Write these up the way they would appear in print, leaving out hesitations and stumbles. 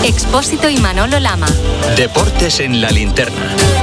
Expósito y Manolo Lama. Deportes en la linterna.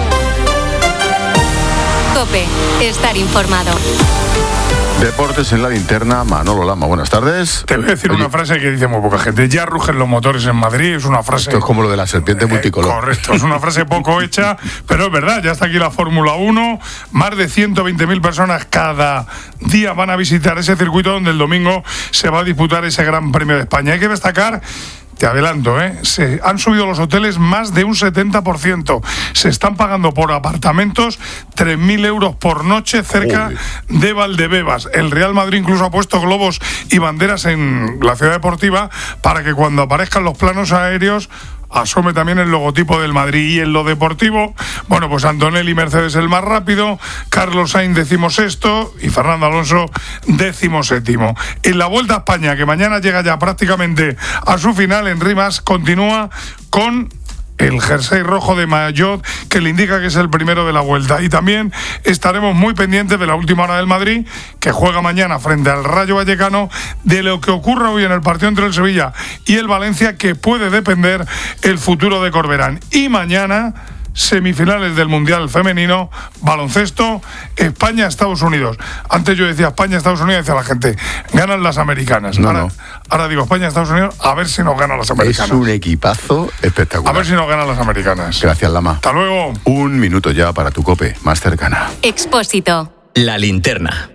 COPE. Estar informado. Deportes en la linterna, Manolo Lama. Buenas tardes. Te voy a decir una frase que dice muy poca gente. Ya rugen los motores en Madrid. Es una frase... Esto es como lo de la serpiente multicolor. Correcto, es una frase poco hecha, pero es verdad. Ya está aquí la Fórmula 1. Más de 120.000 personas cada día van a visitar ese circuito donde el domingo se va a disputar ese Gran Premio de España. Hay que destacar... Te adelanto, se han subido los hoteles más de un 70%. Se están pagando por apartamentos 3.000 euros por noche cerca de Valdebebas. El Real Madrid incluso ha puesto globos y banderas en la ciudad deportiva para que cuando aparezcan los planos aéreos asome también el logotipo del Madrid. Y en lo deportivo, bueno, pues Antonelli Mercedes el más rápido, Carlos Sainz 16º y Fernando Alonso 17º. En la Vuelta a España, que mañana llega ya prácticamente a su final, Enric Mas continúa con el jersey rojo de Maillot, que le indica que es el primero de la Vuelta. Y también estaremos muy pendientes de la última hora del Madrid, que juega mañana frente al Rayo Vallecano, de lo que ocurra hoy en el partido entre el Sevilla y el Valencia, que puede depender el futuro de Corberán. Y mañana, semifinales del Mundial Femenino, baloncesto, España-Estados Unidos. Antes yo decía España-Estados Unidos, decía la gente, ganan las americanas. Ahora digo España-Estados Unidos, a ver si nos ganan las americanas. Es un equipazo espectacular. A ver si nos ganan las americanas. Gracias, Lama. Hasta luego. Un minuto ya para tu COPE más cercana. Expósito. La linterna.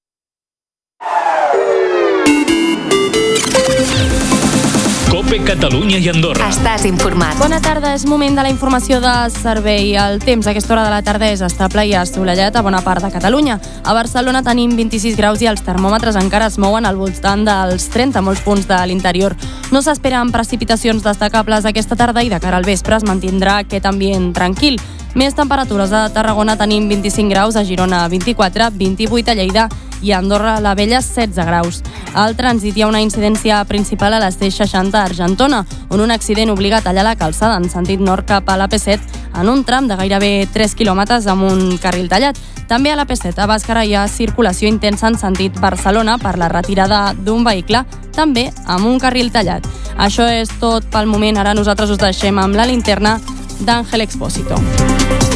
COPE Catalunya i Andorra. Estàs informat. Bona tarda, és moment de la informació de servei. El temps a aquesta hora de la tarda és estable i assolellat a bona part de Catalunya. A Barcelona tenim 26 graus i els termòmetres encara es mouen al voltant dels 30 a molts punts de l'interior. No s'esperen precipitacions destacables aquesta tarda i de cara al vespre es mantindrà aquest ambient tranquil. Més temperatures a Tarragona tenim 25 graus, a Girona 24, 28 a Lleida i a Andorra la Vella 16 graus. Al trànsit hi ha una incidència principal a la C60 a Argentona, on un accident obliga a tallar la calçada en sentit nord cap a la P7 en un tram de gairebé 3 quilòmetres amb un carril tallat. També a la P7 a Bàscara hi ha circulació intensa en sentit Barcelona per la retirada d'un vehicle, també amb un carril tallat. Això és tot pel moment. Ara nosaltres us deixem amb la linterna d'Àngel Expósito.